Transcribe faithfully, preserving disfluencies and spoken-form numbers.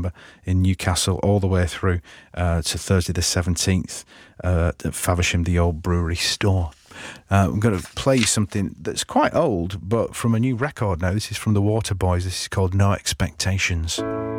November in Newcastle, all the way through uh, to Thursday the seventeenth uh, at Faversham, the old brewery store. Uh, I'm going to play something that's quite old, but from a new record now. This is from the Waterboys. This is called No Expectations.